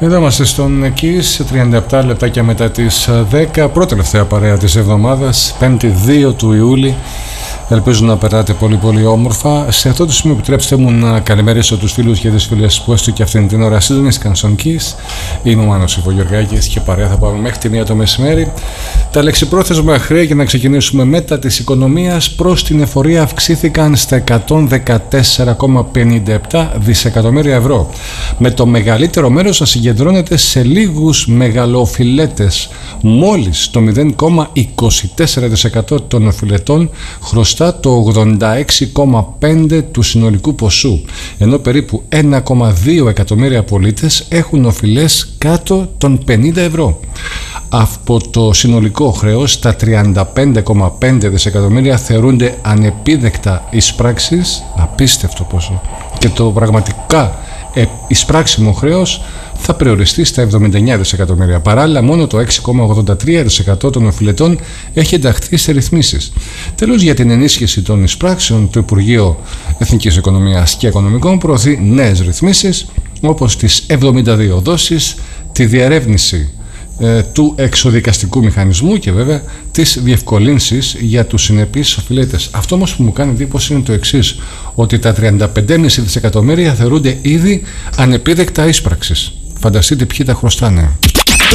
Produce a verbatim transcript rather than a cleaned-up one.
Εδώ είμαστε στον Kiss, τριάντα επτά λεπτάκια μετά τις δέκα, πρώτη τελευταία παρέα της εβδομάδας, πέμπτη δύο του Ιούλη. Ελπίζω να περάτε πολύ πολύ όμορφα. Σε αυτό το σημείο επιτρέψτε μου να καλημερίσω τους φίλους και τις φίλες που έστω και αυτήν την ώρα συντονίστηκαν στον Kiss. Είμαι ο Μάνος Ιβογεωργάκης και παρέα θα πάμε μέχρι τη μία το μεσημέρι. Τα λεξιπρόθεσμα χρέη, για να ξεκινήσουμε, μετά της οικονομίας προς την εφορία αυξήθηκαν στα εκατόν δεκατέσσερα κόμμα πενήντα επτά δισεκατομμύρια ευρώ, με το μεγαλύτερο μέρος να συγκεντρώνεται σε λίγους μεγαλοοφιλέτες. Μόλις το μηδέν κόμμα είκοσι τέσσερα τοις εκατό των οφειλετών χρωστά το ογδόντα έξι κόμμα πέντε τοις εκατό του συνολικού ποσού, ενώ περίπου ένα κόμμα δύο εκατομμύρια πολίτες έχουν οφειλές κάτω των πενήντα ευρώ. Από το συνολικό χρέος, τα τριάντα πέντε κόμμα πέντε δισεκατομμύρια θεωρούνται ανεπίδεκτα εισπράξεις, απίστευτο ποσό, και το πραγματικά εισπράξιμο χρέος θα περιοριστεί στα εβδομήντα εννέα δισεκατομμύρια. Παράλληλα, μόνο το έξι κόμμα ογδόντα τρία τοις εκατό των οφειλετών έχει ενταχθεί σε ρυθμίσεις. Τέλος, για την ενίσχυση των εισπράξεων, το Υπουργείο Εθνικής Οικονομίας και Οικονομικών προωθεί νέες ρυθμίσεις, όπως τις εβδομήντα δύο δόσεις, τη διερεύνηση ε, του εξοδικαστικού μηχανισμού και βέβαια τις διευκολύνσεις για τους συνεπείς οφειλέτες. Αυτό όμως που μου κάνει εντύπωση είναι το εξής, ότι τα τριάντα πέντε κόμμα πέντε δισεκατομμύρια θεωρούνται ήδη ανεπίδεκτα ίσπραξης. Φανταστείτε ποιοι τα χρωστάνε.